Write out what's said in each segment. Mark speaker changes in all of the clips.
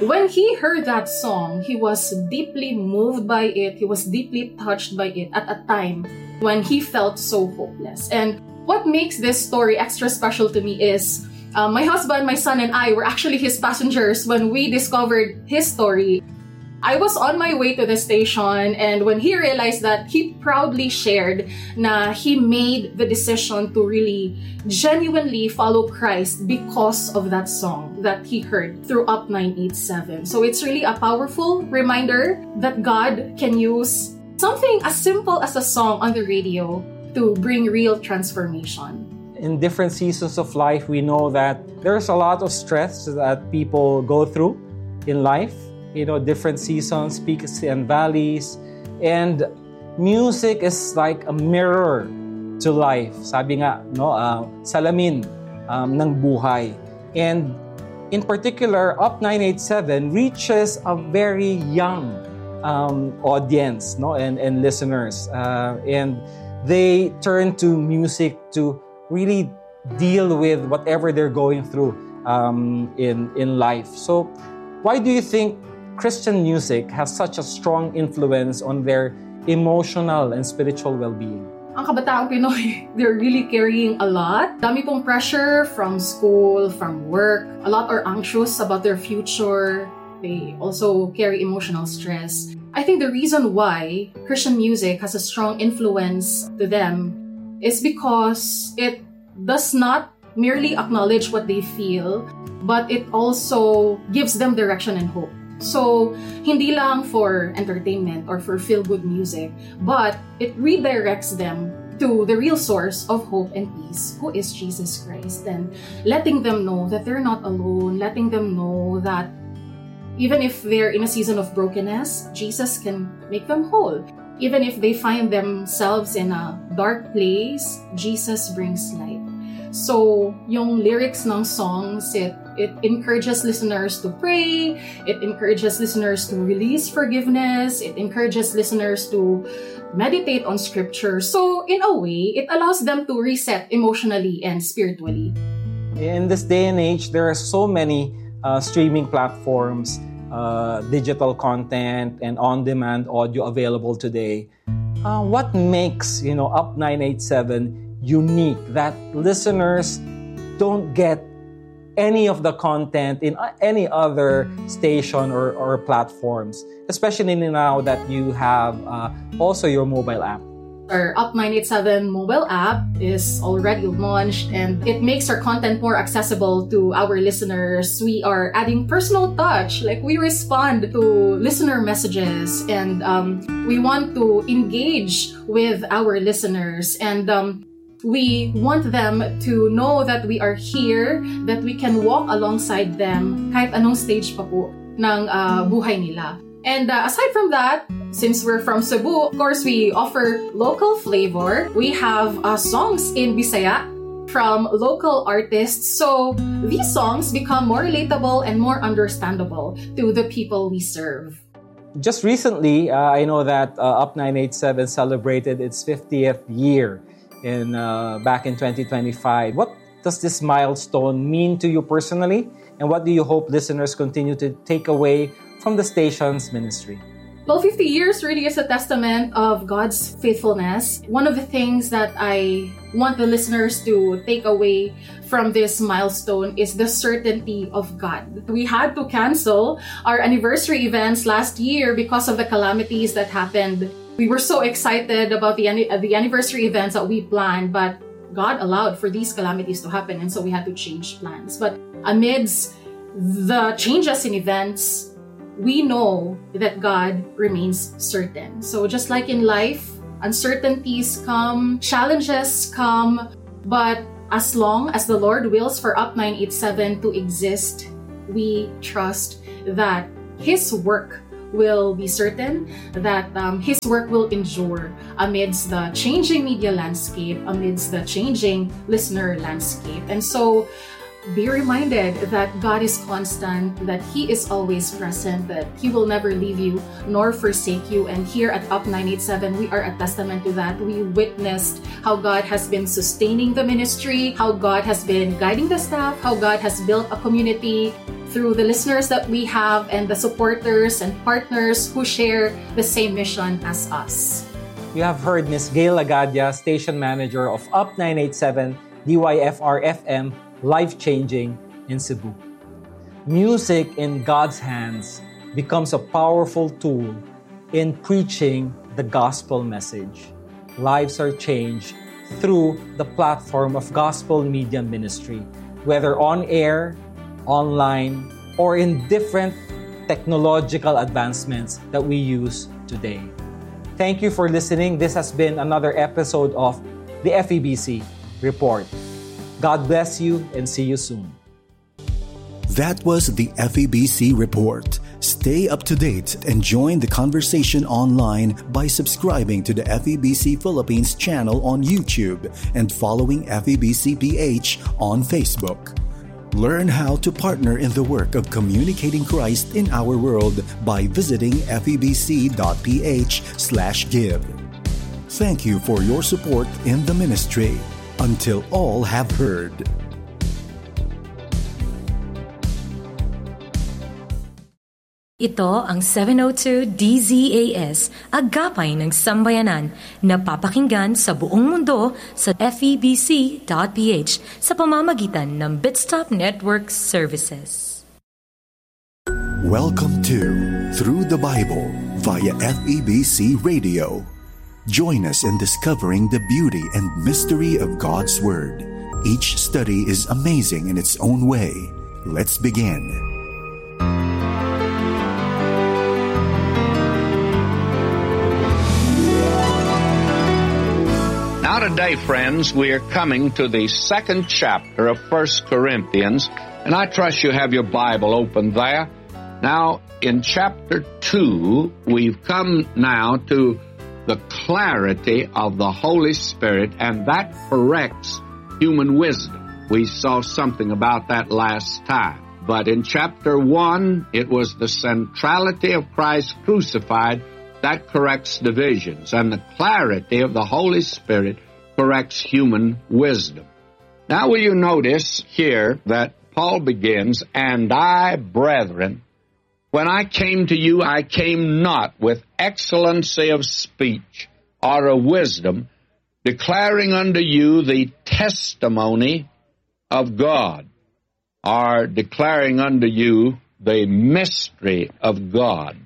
Speaker 1: When he heard that song, he was deeply moved by it. He was deeply touched by it at a time when he felt so hopeless. And what makes this story extra special to me is my husband, my son, and I were actually his passengers when we discovered his story. I was on my way to the station, and when he realized that, he proudly shared na he made the decision to really genuinely follow Christ because of that song that he heard through Up 987. So it's really a powerful reminder that God can use something as simple as a song on the radio to bring real transformation.
Speaker 2: In different seasons of life, we know that there's a lot of stress that people go through in life. Different seasons, peaks and valleys. And music is like a mirror to life. Sabi nga, salamin ng buhay. And in particular, Up 987 reaches a very young audience, and listeners. And they turn to music to really deal with whatever they're going through in life. So why do you think Christian music has such a strong influence on their emotional and spiritual well-being?
Speaker 1: Ang kabataang Pinoy, they're really carrying a lot. Dami pong pressure from school, from work. A lot are anxious about their future. They also carry emotional stress. I think the reason why Christian music has a strong influence to them is because it does not merely acknowledge what they feel, but it also gives them direction and hope. So, hindi lang for entertainment or for feel-good music, but it redirects them to the real source of hope and peace, who is Jesus Christ, and letting them know that they're not alone, letting them know that even if they're in a season of brokenness, Jesus can make them whole. Even if they find themselves in a dark place, Jesus brings light. So, yung lyrics ng songs, it encourages listeners to pray, it encourages listeners to release forgiveness, it encourages listeners to meditate on scripture. So, in a way, it allows them to reset emotionally and spiritually.
Speaker 2: In this day and age, there are so many streaming platforms, digital content, and on-demand audio available today. What makes, Up 987 unique that listeners don't get any of the content in any other station or platforms, especially now that you have also your mobile app?
Speaker 1: Our Up 987 mobile app is already launched, and it makes our content more accessible to our listeners. We are adding personal touch, like we respond to listener messages, and we want to engage with our listeners, and we want them to know that we are here, that we can walk alongside them kahit anong stage pa po ng buhay nila. And aside from that, since we're from Cebu, of course, we offer local flavor. We have songs in Bisaya from local artists. So these songs become more relatable and more understandable to the people we serve.
Speaker 2: Just recently, I know that Up 987 celebrated its 50th year back in 2025. What does this milestone mean to you personally? And what do you hope listeners continue to take away from the station's ministry?
Speaker 1: Well, 50 years really is a testament of God's faithfulness. One of the things that I want the listeners to take away from this milestone is the certainty of God. We had to cancel our anniversary events last year because of the calamities that happened. We were so excited about the anniversary events that we planned, but God allowed for these calamities to happen, and so we had to change plans. But amidst the changes in events, we know that God remains certain. So just like in life, uncertainties come, challenges come, but as long as the Lord wills for Up 987 to exist, we trust that His work will be certain, that His work will endure amidst the changing media landscape, amidst the changing listener landscape. And so be reminded that God is constant, that He is always present, that He will never leave you nor forsake you. And here at Up 987, we are a testament to that. We witnessed how God has been sustaining the ministry, how God has been guiding the staff, how God has built a community. through the listeners that we have and the supporters and partners who share the same mission as us.
Speaker 2: You have heard Ms. Gail Agadia, Station Manager of Up 987 DYFR FM, Life-Changing in Cebu. Music in God's hands becomes a powerful tool in preaching the gospel message. Lives are changed through the platform of gospel media ministry, whether on air, online, or in different technological advancements that we use today. Thank you for listening. This has been another episode of the FEBC Report. God bless you and see you soon.
Speaker 3: That was the FEBC Report. Stay up to date and join the conversation online by subscribing to the FEBC Philippines channel on YouTube and following FEBC PH on Facebook. Learn how to partner in the work of communicating Christ in our world by visiting febc.ph/give. Thank you for your support in the ministry. Until all have heard.
Speaker 4: Ito ang 702 DZAS, Agapay ng Sambayanan, na papakinggan sa buong mundo sa febc.ph sa pamamagitan ng Bitstop Network Services.
Speaker 3: Welcome to Through the Bible via FEBC Radio. Join us in discovering the beauty and mystery of God's Word. Each study is amazing in its own way. Let's begin.
Speaker 5: Now today, friends, we are coming to the second chapter of 1 Corinthians, and I trust you have your Bible open there. Now, in chapter 2, we've come now to the clarity of the Holy Spirit, and that corrects human wisdom. We saw something about that last time. But in chapter 1, it was the centrality of Christ crucified that corrects divisions, and the clarity of the Holy Spirit corrects human wisdom. Now will you notice here that Paul begins, "And I, brethren, when I came to you, I came not with excellency of speech or of wisdom, declaring unto you the testimony of God," or declaring unto you the mystery of God.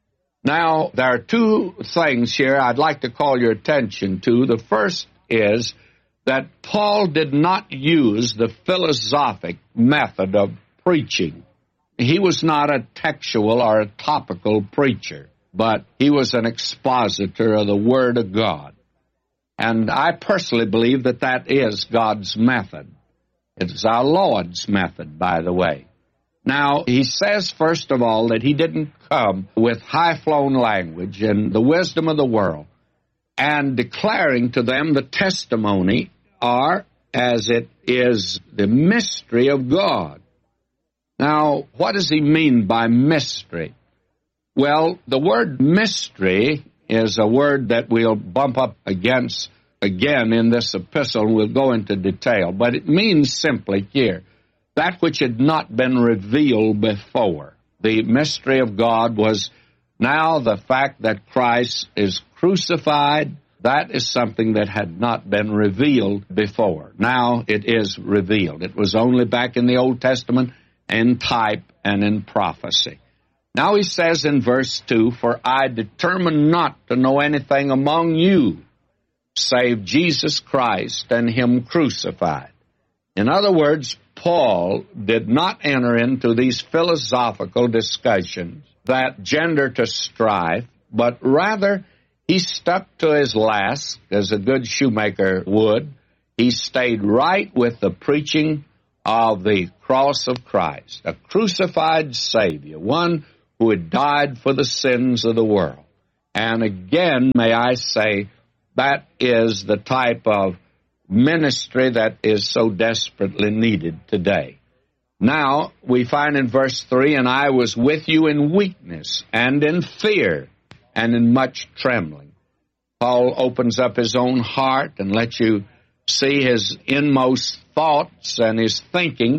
Speaker 5: Now, there are two things here I'd like to call your attention to. The first is that Paul did not use the philosophic method of preaching. He was not a textual or a topical preacher, but he was an expositor of the Word of God. And I personally believe that that is God's method. It is our Lord's method, by the way. Now, he says, first of all, that he didn't come with high-flown language and the wisdom of the world and declaring to them the testimony, or, as it is, the mystery of God. Now, what does he mean by mystery? Well, the word mystery is a word that we'll bump up against again in this epistle, and we'll go into detail. But it means simply here, that which had not been revealed before. The mystery of God was now the fact that Christ is crucified. That is something that had not been revealed before. Now it is revealed. It was only back in the Old Testament in type and in prophecy. Now he says in verse 2, "For I determined not to know anything among you, save Jesus Christ and Him crucified." In other words, Paul did not enter into these philosophical discussions that gender to strife, but rather he stuck to his last, as a good shoemaker would. He stayed right with the preaching of the cross of Christ, a crucified Savior, one who had died for the sins of the world. And again, may I say, that is the type of ministry that is so desperately needed today. Now, we find in verse 3, "And I was with you in weakness and in fear and in much trembling." Paul opens up his own heart and lets you see his inmost thoughts and his thinking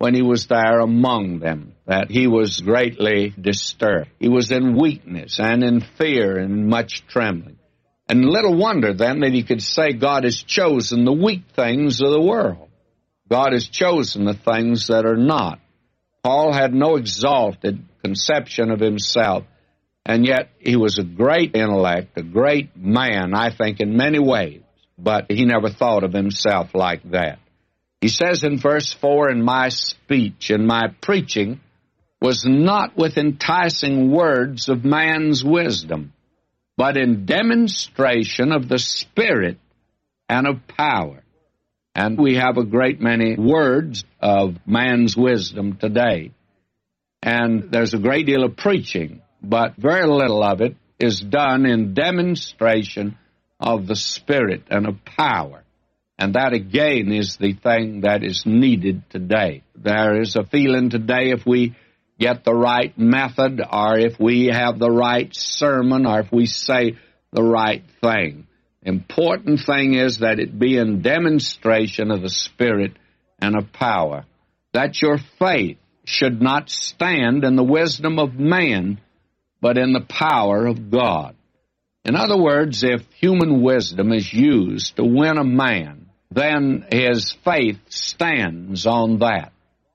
Speaker 5: when he was there among them, that he was greatly disturbed. He was in weakness and in fear and much trembling. And little wonder then that he could say God has chosen the weak things of the world. God has chosen the things that are not. Paul had no exalted conception of himself, and yet he was a great intellect, a great man, I think, in many ways, but he never thought of himself like that. He says in verse 4, "And my speech and my preaching was not with enticing words of man's wisdom, but in demonstration of the Spirit and of power." And we have a great many words of man's wisdom today. And there's a great deal of preaching, but very little of it is done in demonstration of the Spirit and of power. And that, again, is the thing that is needed today. There is a feeling today, if we get the right method, or if we have the right sermon, or if we say the right thing. Important thing is that it be in demonstration of the Spirit and of power. That your faith should not stand in the wisdom of man, but in the power of God. In other words, if human wisdom is used to win a man, then his faith stands on that.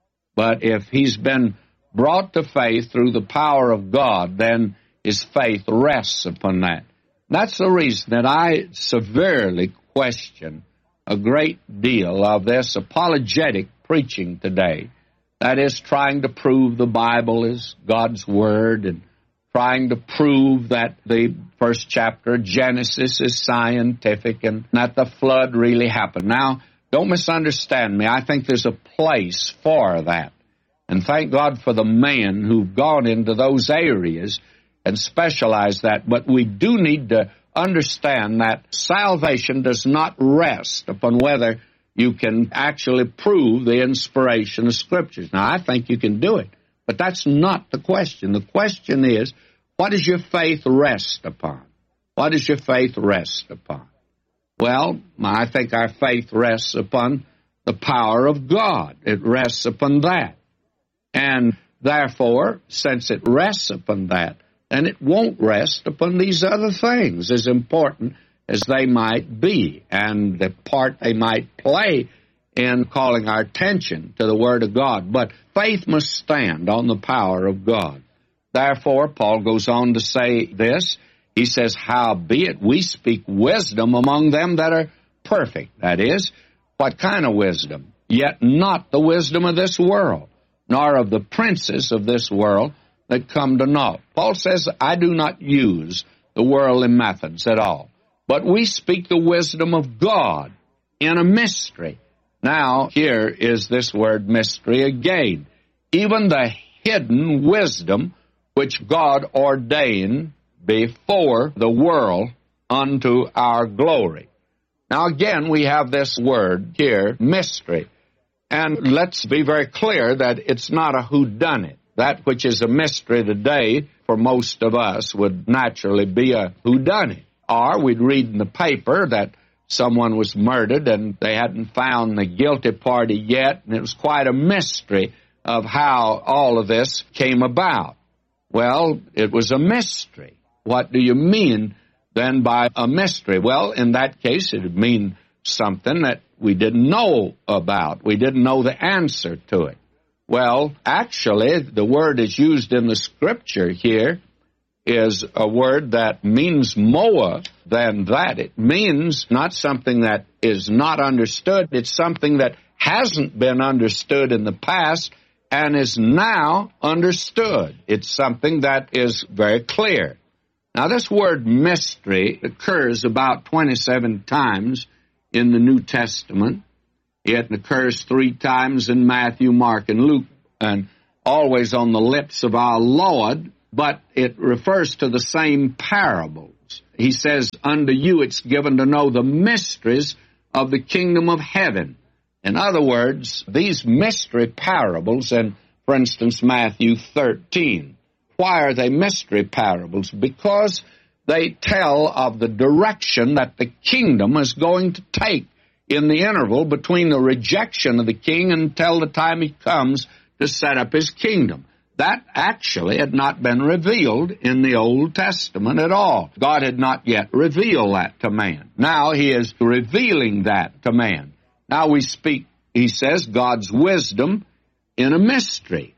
Speaker 5: But if he's been brought to faith through the power of God, then his faith rests upon that. That's the reason that I severely question a great deal of this apologetic preaching today. That is, trying to prove the Bible is God's Word, and trying to prove that the first chapter of Genesis is scientific and that the flood really happened. Now, don't misunderstand me. I think there's a place for that. And thank God for the men who've gone into those areas and specialize that. But we do need to understand that salvation does not rest upon whether you can actually prove the inspiration of Scriptures. Now, I think you can do it, but that's not the question. The question is, what does your faith rest upon? What does your faith rest upon? Well, I think our faith rests upon the power of God. It rests upon that. And therefore, since it rests upon that, then it won't rest upon these other things, as important as they might be, and the part they might play in calling our attention to the Word of God. But faith must stand on the power of God. Therefore, Paul goes on to say this. He says, "Howbeit we speak wisdom among them that are perfect." That is, what kind of wisdom? Yet not the wisdom of this world, nor of the princes of this world that come to naught. Paul says, I do not use the worldly methods at all, but we speak the wisdom of God in a mystery. Now, here is this word mystery again. Even the hidden wisdom which God ordained before the world unto our glory. Now, again, we have this word here, mystery. And let's be very clear that it's not a whodunit. That which is a mystery today for most of us would naturally be a whodunit. Or we'd read in the paper that someone was murdered and they hadn't found the guilty party yet, and it was quite a mystery of how all of this came about. Well, it was a mystery. What do you mean then by a mystery? Well, in that case, it would mean something that we didn't know about. We didn't know the answer to it. Well, actually, the word is used in the Scripture here is a word that means more than that. It means not something that is not understood. It's something that hasn't been understood in the past and is now understood. It's something that is very clear. Now, this word mystery occurs about 27 times in the New Testament. It occurs 3 times in Matthew, Mark, and Luke, and always on the lips of our Lord, but it refers to the same parables. He says, unto you it's given to know the mysteries of the kingdom of heaven. In other words, these mystery parables, and for instance, Matthew 13, why are they mystery parables? Because they tell of the direction that the kingdom is going to take in the interval between the rejection of the king until the time he comes to set up his kingdom. That actually had not been revealed in the Old Testament at all. God had not yet revealed that to man. Now he is revealing that to man. Now we speak, he says, God's wisdom in a mystery.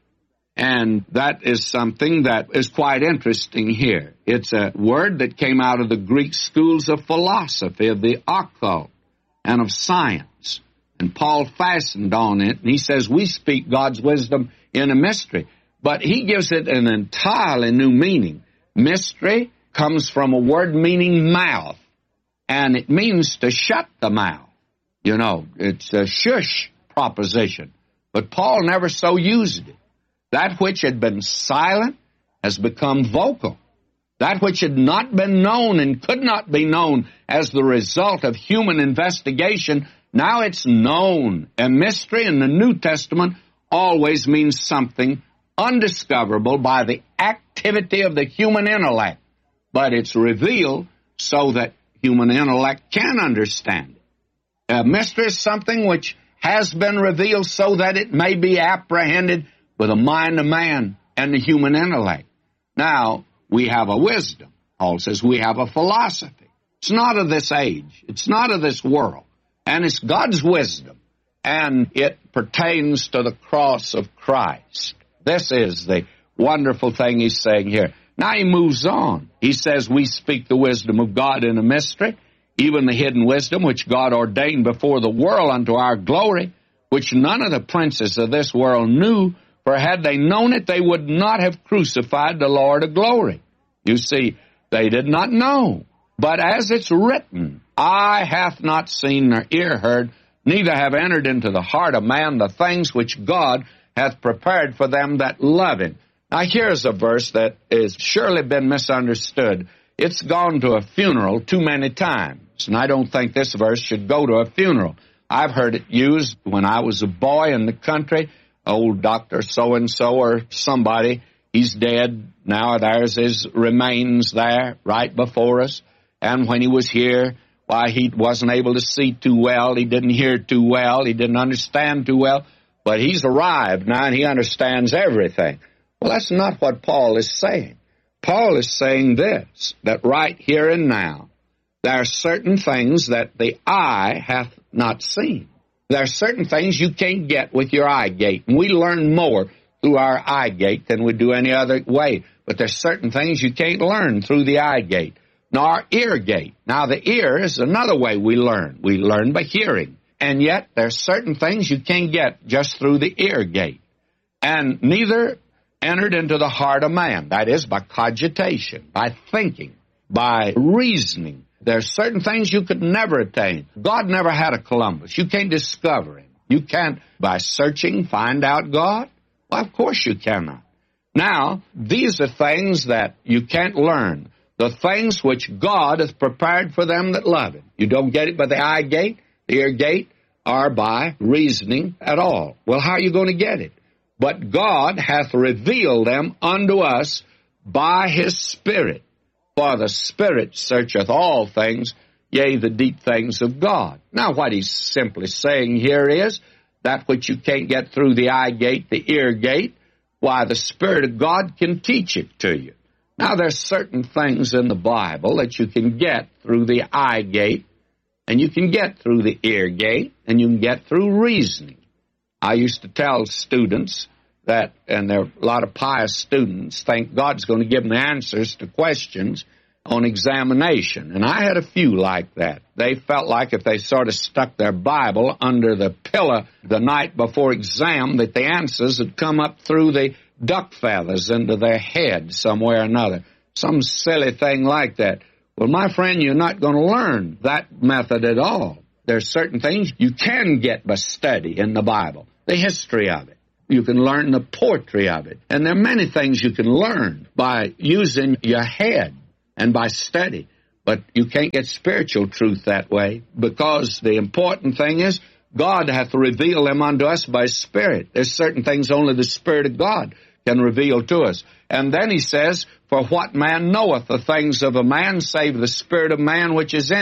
Speaker 5: And that is something that is quite interesting here. It's a word that came out of the Greek schools of philosophy, of the occult, and of science. And Paul fastened on it, and he says we speak God's wisdom in a mystery. But he gives it an entirely new meaning. Mystery comes from a word meaning mouth, and it means to shut the mouth. You know, it's a shush proposition. But Paul never so used it. That which had been silent has become vocal. That which had not been known and could not be known as the result of human investigation, now it's known. And mystery in the New Testament always means something undiscoverable by the activity of the human intellect. But it's revealed so that human intellect can understand it. A mystery is something which has been revealed so that it may be apprehended with the mind of man and the human intellect. Now, we have a wisdom. Paul says we have a philosophy. It's not of this age. It's not of this world. And it's God's wisdom. And it pertains to the cross of Christ. This is the wonderful thing he's saying here. Now he moves on. He says we speak the wisdom of God in a mystery, even the hidden wisdom which God ordained before the world unto our glory, which none of the princes of this world knew, for had they known it, they would not have crucified the Lord of glory. You see, they did not know. But as it's written, eye hath not seen nor ear heard, neither have entered into the heart of man the things which God hath prepared for them that love him. Now here's a verse that has surely been misunderstood. It's gone to a funeral too many times, and I don't think this verse should go to a funeral. I've heard it used when I was a boy in the country. Old Dr. So-and-so or somebody, he's dead. Now there's his remains there right before us. And when he was here, why, he wasn't able to see too well. He didn't hear too well. He didn't understand too well. But he's arrived now, and he understands everything. Well, that's not what Paul is saying. Paul is saying this, that right here and now, there are certain things that the eye hath not seen. There are certain things you can't get with your eye gate. And we learn more through our eye gate than we do any other way. But there's certain things you can't learn through the eye gate, nor ear gate. Now, the ear is another way we learn. We learn by hearing. And yet, there's certain things you can't get just through the ear gate. And neither entered into the heart of man. That is, by cogitation, by thinking, by reasoning. There's certain things you could never attain. God never had a Columbus. You can't discover him. You can't, by searching, find out God. Well, of course you cannot. Now, these are things that you can't learn. The things which God hath prepared for them that love him. You don't get it by the eye gate, the ear gate, or by reasoning at all. Well, how are you going to get it? But God hath revealed them unto us by his Spirit. For the Spirit searcheth all things, yea, the deep things of God. Now, what he's simply saying here is, that which you can't get through the eye gate, the ear gate, why, the Spirit of God can teach it to you. Now, there's certain things in the Bible that you can get through the eye gate, and you can get through the ear gate, and you can get through reasoning. I used to tell students that, and there are a lot of pious students, think God's going to give them the answers to questions on examination. And I had a few like that. They felt like if they sort of stuck their Bible under the pillow the night before exam, that the answers had come up through the duck feathers into their head somewhere or another. Some silly thing like that. Well, my friend, you're not going to learn that method at all. There's certain things you can get by study in the Bible, the history of it. You can learn the poetry of it. And there are many things you can learn by using your head and by study. But you can't get spiritual truth that way, because the important thing is God hath revealed them unto us by Spirit. There's certain things only the Spirit of God can reveal to us. And then he says, for what man knoweth the things of a man, save the spirit of man which is in him?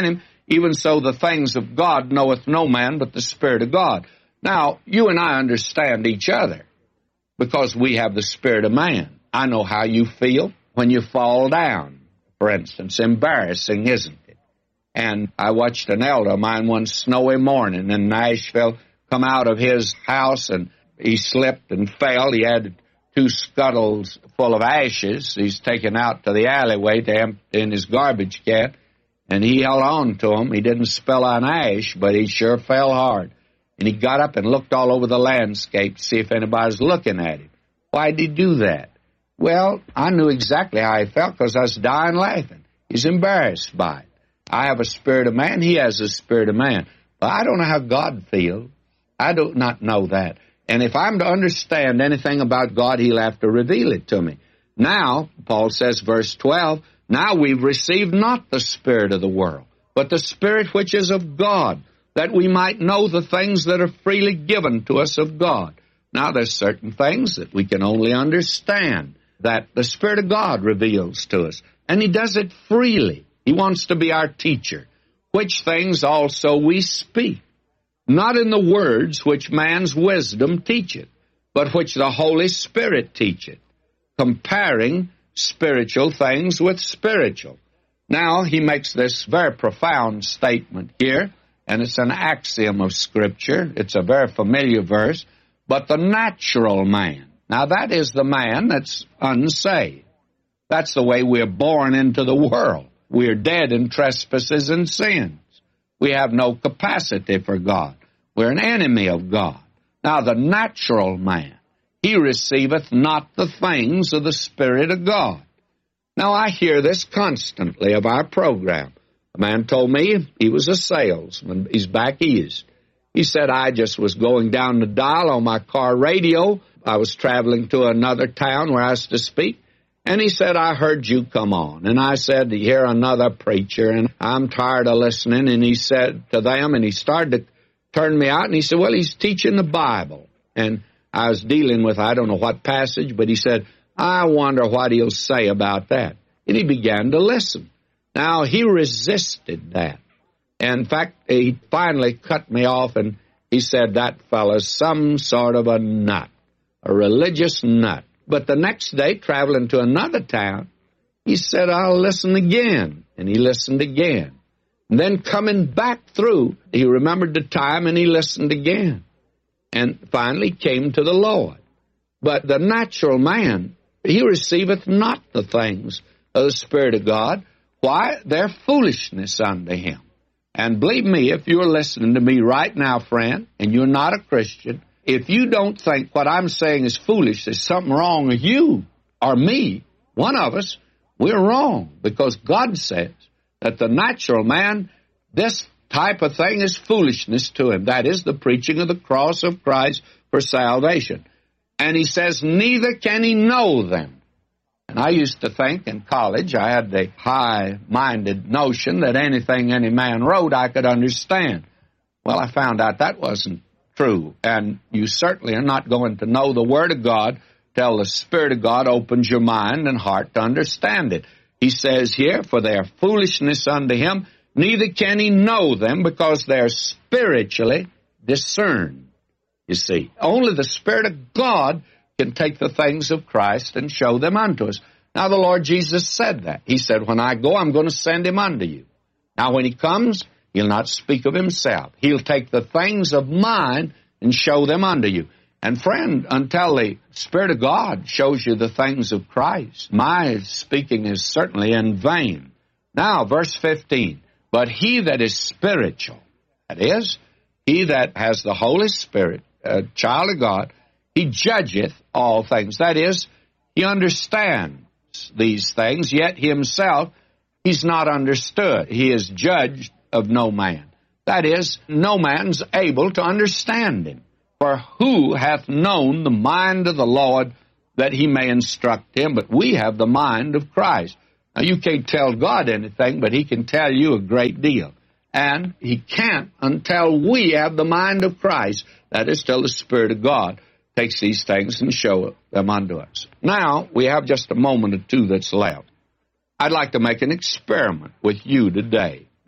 Speaker 5: Even so, the things of God knoweth no man but the Spirit of God. Now, you and I understand each other because we have the spirit of man. I know how you feel when you fall down, for instance. Embarrassing, isn't it? And I watched an elder of mine one snowy morning in Nashville come out of his house, and he slipped and fell. He had 2 scuttles full of ashes. He's taken out to the alleyway to empty in his garbage can, and he held on to them. He didn't spill an ash, but he sure fell hard. And he got up and looked all over the landscape to see if anybody was looking at him. Why did he do that? Well, I knew exactly how he felt because I was dying laughing. He's embarrassed by it. I have a spirit of man. He has a spirit of man. But I don't know how God feels. I do not know that. And if I'm to understand anything about God, he'll have to reveal it to me. Now, Paul says, verse 12, now we've received not the spirit of the world, but the Spirit which is of God, that we might know the things that are freely given to us of God. Now, there's certain things that we can only understand that the Spirit of God reveals to us, and he does it freely. He wants to be our teacher, which things also we speak, not in the words which man's wisdom teacheth, but which the Holy Spirit teacheth, comparing spiritual things with spiritual. Now, he makes this very profound statement here, and it's an axiom of Scripture. It's a very familiar verse. But the natural man, now that is the man that's unsaved. That's the way we're born into the world. We're dead in trespasses and sins. We have no capacity for God. We're an enemy of God. Now the natural man, he receiveth not the things of the Spirit of God. Now I hear this constantly of our program. A man told me he was a salesman. He's back east. He said, I just was going down the dial on my car radio. I was traveling to another town where I was to speak. And he said, I heard you come on. And I said, you're another preacher, and I'm tired of listening. And he said to them, and he started to turn me out, and he said, well, he's teaching the Bible. And I was dealing with, I don't know what passage, but he said, I wonder what he'll say about that. And he began to listen. Now, he resisted that. In fact, he finally cut me off, and he said, that fellow's some sort of a nut, a religious nut. But the next day, traveling to another town, he said, I'll listen again. And he listened again. And then coming back through, he remembered the time, and he listened again. And finally came to the Lord. But the natural man, he receiveth not the things of the Spirit of God. Why? They're foolishness unto him. And believe me, if you're listening to me right now, friend, and you're not a Christian, if you don't think what I'm saying is foolish, there's something wrong with you or me, one of us, we're wrong. Because God says that the natural man, this type of thing is foolishness to him. That is the preaching of the cross of Christ for salvation. And he says, neither can he know them. And I used to think in college, I had the high-minded notion that anything any man wrote I could understand. Well, I found out that wasn't true. And you certainly are not going to know the Word of God till the Spirit of God opens your mind and heart to understand it. He says here, for they are foolishness unto him, neither can he know them because they are spiritually discerned. You see, only the Spirit of God can take the things of Christ and show them unto us. Now, the Lord Jesus said that. He said, when I go, I'm going to send him unto you. Now, when he comes, he'll not speak of himself. He'll take the things of mine and show them unto you. And friend, until the Spirit of God shows you the things of Christ, my speaking is certainly in vain. Now, verse 15, but he that is spiritual, that is, he that has the Holy Spirit, a child of God, he judgeth all things. That is, he understands these things, yet himself he's not understood. He is judged of no man. That is, no man's able to understand him. For who hath known the mind of the Lord that he may instruct him? But we have the mind of Christ. Now, you can't tell God anything, but he can tell you a great deal. And he can't until we have the mind of Christ. That is, till the Spirit of God takes these things and show them unto us. Now, we have just a moment or two that's left. I'd like to make an experiment with you today.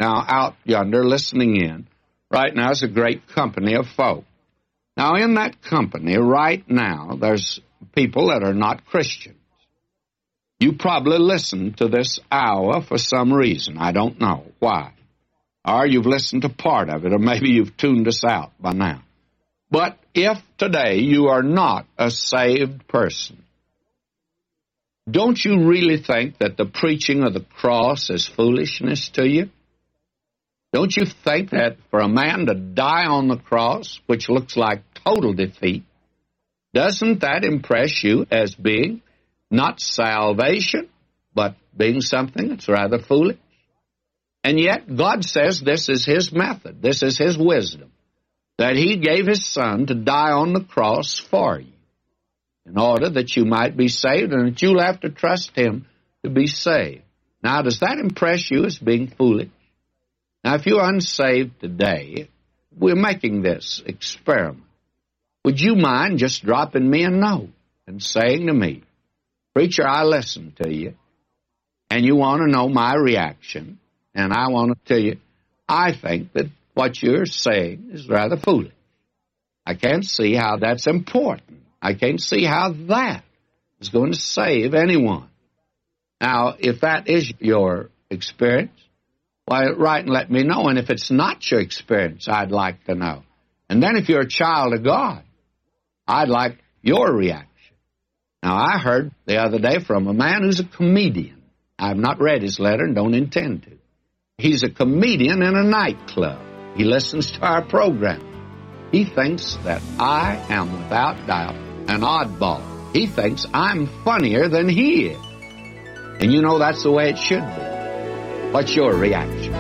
Speaker 5: Now, out yonder listening in, right now is a great company of folk. Now, in that company right now, there's people that are not Christians. You probably listened to this hour for some reason. I don't know why. Or you've listened to part of it, or maybe you've tuned us out by now. But if today you are not a saved person, don't you really think that the preaching of the cross is foolishness to you? Don't you think that for a man to die on the cross, which looks like total defeat, doesn't that impress you as being not salvation, but being something that's rather foolish? And yet God says this is His method, this is His wisdom, that He gave His Son to die on the cross for you, in order that you might be saved and that you'll have to trust Him to be saved. Now, does that impress you as being foolish? Now, if you're unsaved today, we're making this experiment. Would you mind just dropping me a note and saying to me, "Preacher, I listened to you, and you want to know my reaction, and I want to tell you, I think that what you're saying is rather foolish. I can't see how that's important. I can't see how that is going to save anyone." Now, if that is your experience, why, write and let me know. And if it's not your experience, I'd like to know. And then if you're a child of God, I'd like your reaction. Now, I heard the other day from a man who's a comedian. I've not read his letter and don't intend to. He's a comedian in a nightclub. He listens to our program. He thinks that I am, without doubt, an oddball. He thinks I'm funnier than he is. And you know that's the way it should be. What's your reaction?